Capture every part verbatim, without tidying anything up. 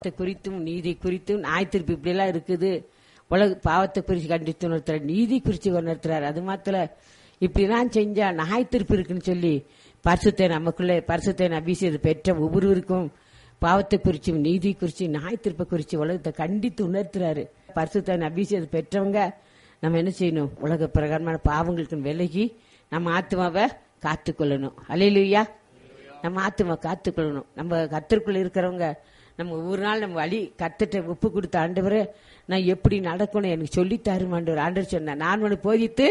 குறித்தும் நீதி குறித்தும் நியாயத்தீர்ப்பு இப்படி எல்லாம் இருக்குது. உலக பாவத்தை குறித்து கண்டித்து உணர்த்துறாரு, நீதி குறித்து உணர்த்துறாரு. அது மாத்திர இப்படிலாம் செஞ்சா நியாயத்தீர்ப்பு இருக்குன்னு சொல்லி பரிசுத்தை நமக்குள்ளே பரிசுத்தை அபிஷேகத்தை பெற்ற ஒவ்வொருவருக்கும் பாவத்தை குறிச்சும் நீதி குறிச்சு நியாயத்தீர்ப்பை குறிச்சு உலகத்தை கண்டித்து உணர்த்துறாரு. பரிசுத்தை அபிஷேகத்தை பெற்றவங்க நம்ம என்ன செய்யணும்? உலக பிரகாரமான பாவங்களுக்கு விலகி நம்ம ஆத்மாவை காத்துக்கொள்ளணும். அல்லேலூயா. நம்ம ஆத்மா காத்துக்கொள்ளணும். நம்ம கர்த்தருக்குள்ள இருக்கிறவங்க நம்ம ஒவ்வொரு நாள் நம்ம வழி கர்த்தர்ட்ட ஒப்பு கொடுத்த ஆண்டவரே நான் எப்படி நடக்கணும் எனக்கு சொல்லி தரும் ஆண்டவர். ஆண்டவர் சொன்ன நான் உனக்கு போதித்து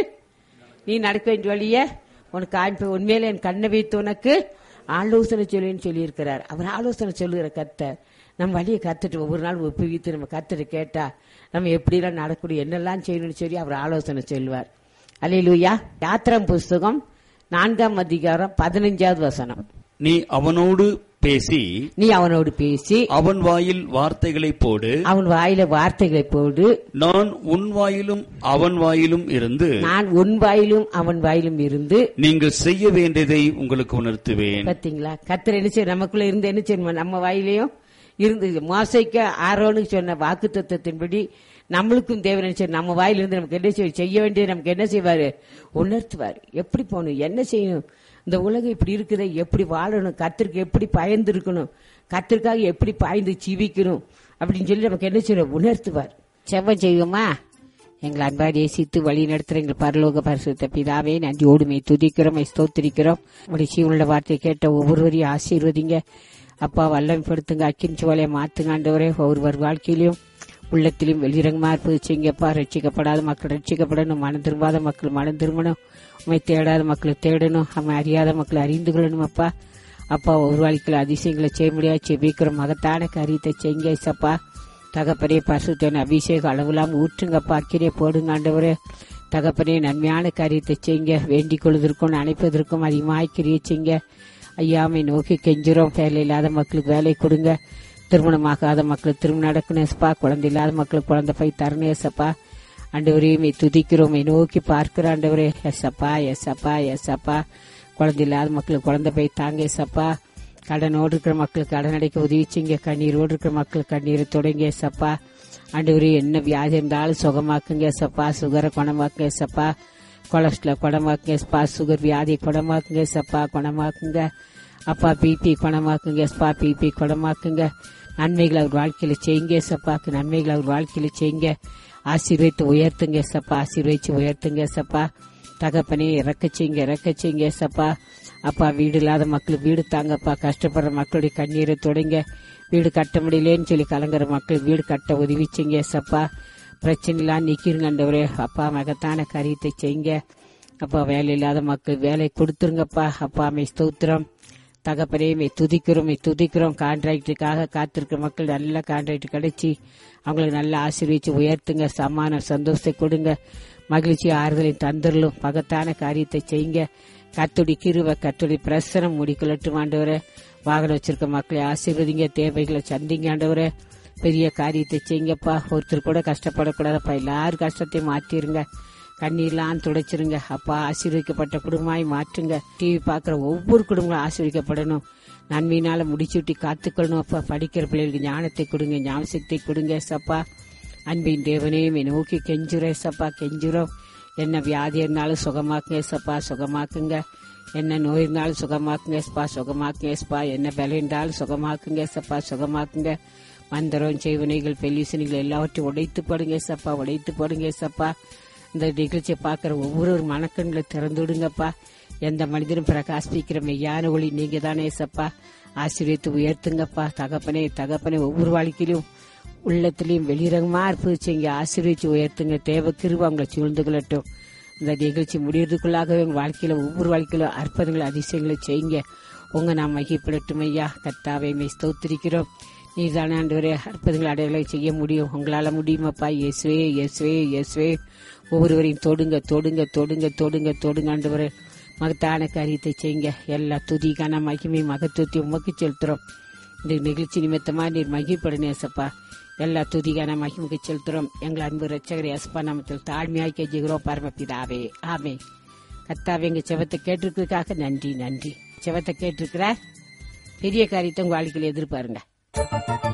நீ நடக்க வேண்டிய வழிய உனக்கு காண்ப, உண்மையில என் கண்ணை வைத்து உனக்கு ஆலோசனை சொல்லுன்னு சொல்லி இருக்கிறார். அவர் ஆலோசனை சொல்லுகிற கர்த்தர். நம்ம வழியை கத்துட்டு ஒவ்வொரு நாள் ஒப்புவித்து நம்ம கத்துட்டு கேட்டா நம்ம எப்படிலாம் நடக்கணும் என்னெல்லாம் செய்யணும்னு சொல்லி அவர் ஆலோசனை சொல்லுவார். அல்லேலூயா. யாத்திராம் புஸ்தகம் நான்காம் அதிகாரம் பதினைஞ்சாவது வசனம். நீ அவனோடு பேசி நீ அவனோடு பேசி அவன் வாயில் வார்த்தைகளை போடு, அவன் வாயில வார்த்தைகளை போடு, நான் உன் வாயிலும் அவன் வாயிலும் இருந்து நான் உன் வாயிலும் அவன் வாயிலும் இருந்து நீங்கள் செய்ய வேண்டியதை உங்களுக்கு உணர்த்துவேன். பாத்தீங்களா? கர்த்தர் என்ன செய்ய நமக்குள்ள இருந்து என்ன செய்யணுமா? நம்ம வாயிலையும் இருந்து மோசைக்கு ஆரோனுக்கு சொன்ன வாக்கு தத்துவத்தின்படி நம்மளுக்கும் தேவன் என்ன செய்ய நம்ம வாயிலிருந்து நமக்கு என்ன செய்ய செய்ய வேண்டியது நமக்கு என்ன செய்வாரு? உணர்த்துவார். எப்படி போகணும், என்ன செய்யணும், இந்த உலகம் இப்படி இருக்குதை எப்படி வாழணும், கர்த்தருக்கு எப்படி பயந்து இருக்கணும், கர்த்தருக்காக எப்படி பாய்ந்து ஜீவிக்கணும் அப்படின்னு சொல்லி நமக்கு என்ன செய்யணும்? உணர்த்துவார். செவ்வம் செய்வோமா? எங்களை அன்பாக நேசித்து வழி நடத்துற எங்கள் பரலோக பரிசுத்த பிதாவே நன்றியோடு மே துதிக்கிறோம், ஸ்தோத்திரிக்கிறோம். உங்களுடைய சீவனுள்ள வார்த்தையை கேட்ட ஒவ்வொருவரையும் ஆசீர்வதிங்க அப்பா. வல்லமைப்படுத்துங்க, அக்கின் சுவலையை மாத்துங்க ஆண்டவரே. ஒவ்வொருவர் வாழ்க்கையிலும் உள்ளத்திலும் வெளிரங்கமா இருப்பது செய்யுங்கப்பா. ரட்சிக்கப்படாத மக்கள் ரட்சிக்கப்படணும், மனம் திரும்பாத மக்கள் மனம் திரும்பணும், உண்மை தேடாத மக்களை தேடணும், அம்மை அறியாத மக்களை அறிந்து கொள்ளணும் அப்பா. அப்பா ஒரு வாழ்க்கையில் அதிசயங்களை செய்ய முடியாது செபிக்கிற மகத்தான காரியத்தை செய்யுங்க ஏசப்பா. தகப்பனே பரிசுத்தன அபிஷேகம் அளவில்லாம ஊற்றுங்கப்பா. அக்கிரே போடுங்க ஆண்டவரே. தகப்பனே நன்மையான காரியத்தை செய்யுங்க. வேண்டிக் கொள்வதற்கும் அணைப்பதற்கும் அதிகமாக கிரிய செய்யுங்க ஐயாமை நோக்கி கெஞ்சுறோம். வேலை இல்லாத மக்களுக்கு வேலை கொடுங்க, திருமணமாகாத மக்களுக்கு திருமணம் நடக்கணும் ஏசப்பா. குழந்தை இல்லாத மக்களுக்கு குழந்தை போய் தரணும் ஏசப்பா. ஆண்டவரையுமே துதிக்கிறோம், நோக்கி பார்க்கிற ஆண்டவரே. எஸ்அப்பா எஸ்அப்பா எஸ்அப்பா. குழந்தை இல்லாத மக்களுக்கு குழந்தை போய் தாங்க ஏசப்பா. கடனோடு இருக்கிற மக்களுக்கு கடன் அடைக்க உதவிச்சிங்க, கண்ணீரோடு இருக்கிற மக்களுக்கு கண்ணீரை தொடங்க ஏசப்பா. ஆண்டவரே என்ன வியாதி இருந்தாலும் சுகமாக்குங்க ஏசப்பா. சுகரை குணமாக்குங்க ஏசப்பா. கொலஸ்ட்ரால் குணமாக்குங்க ஏசப்பா. சுகர் வியாதி குணமாக்குங்க ஏசப்பா. குணமாக்குங்க அப்பா. பிபி குணமாக்குங்க ஏசப்பா. பிபி குணமாக்குங்க. நன்மைகளை அவர் வாழ்க்கையில செய்யுங்க ஏசப்பாக்கு. நன்மைகளை அவர் வாழ்க்கையில செய்யுங்க. ஆசீர்வதித்து உயர்த்துங்க ஏசப்பா. ஆசீர்வதிச்சு உயர்த்துங்க ஏசப்பா. தகப்பனே இறக்க செய்யுங்க, இறக்க செய்யுங்க ஏசப்பா. அப்பா வீடு இல்லாத மக்களுக்கு வீடு தாங்கப்பா. கஷ்டப்படுற மக்களுடைய கண்ணீரை தொடங்க. வீடு கட்ட முடியலேன்னு சொல்லி கலங்குற மக்களுக்கு வீடு கட்ட உதவி செய்யுங்க ஏசப்பா. பிரச்சனைலாம் நீக்கிருங்க ஆண்டவரே. அப்பா மகத்தான காரியத்தை செய்யுங்க அப்பா. வேலை இல்லாத மக்கள் வேலை கொடுத்துருங்கப்பா. அப்பா மே ஸ்தோத்திரம் தகப்பனே. மே துதிக்கிறோம், மே துதிக்கிறோம். கான்ட்ராக்டுக்காக காத்திருக்கிற மக்கள் நல்ல கான்ட்ராக்ட் கிடைச்சி அவங்களுக்கு நல்ல ஆசீர்வதிச்சு உயர்த்துங்க. சமான சந்தோஷத்தை கொடுங்க, மகிழ்ச்சி ஆறுதலை தந்துடலும். மகத்தான காரியத்தை செய்யுங்க. கத்துடி கிருவ கத்துடி பிரசனம் முடிக்கலட்டும் ஆண்டவரே. வாகனம் வச்சிருக்க மக்களை ஆசீர்வதிங்க, தேவைகளை சந்திங்க ஆண்டவரே. பெரிய காரியத்தை செய்யுங்கப்பா. ஒருத்தர் கூட கஷ்டப்படக்கூடாதப்பா. எல்லாரும் கஷ்டத்தையும் மாற்றிருங்க, கண்ணீர்லாம் துடைச்சிருங்க அப்பா. ஆசீர்வதிக்கப்பட்ட குடும்பமாய் மாற்றுங்க. டிவி பாக்குற ஒவ்வொரு குடும்பங்களும் ஆசீர்வதிக்கப்படணும், நன்மையினால முடிச்சுட்டி காத்துக்கொள்ளணும் அப்பா. படிக்கிற பிள்ளைகளுக்கு ஞானத்தை கொடுங்க, ஞாபகத்தை கொடுங்க சப்பா. அன்பின் தேவனையும் நோக்கி கெஞ்சுறேன் சப்பா, கெஞ்சுறோம். என்ன வியாதி இருந்தாலும் சுகமாக்குங்க சப்பா, சுகமாக்குங்க. என்ன நோய் இருந்தாலும் சுகமாக்குங்க சப்பா, சுகமாக்குங்க சப்பா. என்ன பலம் இருந்தாலும் சுகமாக்குங்க சப்பா, சுகமாக்குங்க. மந்திரம் செய்வனைகள் பெல்லிசனைகள் எல்லாவற்றையும் உடைத்து போடுங்க சப்பா, உடைத்து போடுங்க சப்பா. இந்த நிகழ்ச்சியை பார்க்கிற ஒவ்வொரு மனக்கண்களை திறந்து விடுங்கப்பா. எந்த மனிதனும் பிரகாசிக்கிற மெய்யான ஒளி நீங்க தானே சப்பா. ஆசீர்வதித்து உயர்த்துங்கப்பா. தகப்பனே தகப்பனே ஒவ்வொரு வாழ்க்கையிலும் உள்ளத்திலையும் வெளிரங்கமா இருப்பிங்க. ஆசீர்வதிச்சு உயர்த்துங்க. தேவ கிருபை அவங்களை சூழ்ந்து கொள்ளட்டும். இந்த நிகழ்ச்சி முடியறதுக்குள்ளாகவே உங்க வாழ்க்கையில ஒவ்வொரு வாழ்க்கையிலும் அற்புதங்களை அதிசயங்களை செய்யுங்க. உங்க நாம் மகிப்படட்டும் ஐயா. கர்த்தாவே மே ஸ்தோத்திரிக்கிறோம். நீதானே ஆண்டவரே அற்புதங்களை அடையாளை செய்ய முடியும், உங்களால முடியுமாப்பா. இயேசுவே இயேசுவே இயேசுவே. ஒவ்வொருவரையும் தொடுங்க தொடுங்க தொடுங்க தொடுங்க தொடுங்க ஆண்டவரே. மகத்தான காரியத்தை செய்யுங்க. எல்லா துதிக்கான மகிமை மகத்துவத்தையும் உமக்கு செலுத்துறோம். இந்த நிகழ்ச்சி நிமித்தமா நீர் மகிழ்படணும் ஏசப்பா. எல்லா துதிக்கான மகிமைக்கு செலுத்துறோம். எங்கள் அன்பு ரட்சகர் ஏசப்பா நாமத்தில் தாழ்மையாய் கெஞ்சுகிறோம் பரமபிதாவே, ஆமே. கர்த்தாவே எங்க செவத்தை கேட்டிருக்கிறதுக்காக நன்றி நன்றி. செவத்தை கேட்டிருக்கிற பெரிய காரியத்தை உங்க வாழ்க்கையில் எதிர்பாருங்க.